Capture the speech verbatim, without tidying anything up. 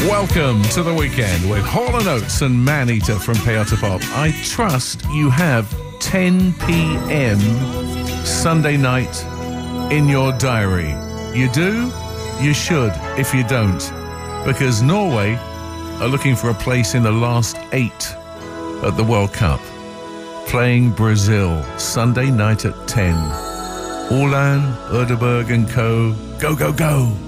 Welcome to the weekend with Hall and Oates and Maneater from Peyote Pop. I trust you have ten p.m. Sunday night in your diary. You do? You should, if you don't. Because Norway are looking for a place in the last eight at the World Cup. Playing Brazil, Sunday night at ten. Orlan, Erdeberg and co. Go, go, go!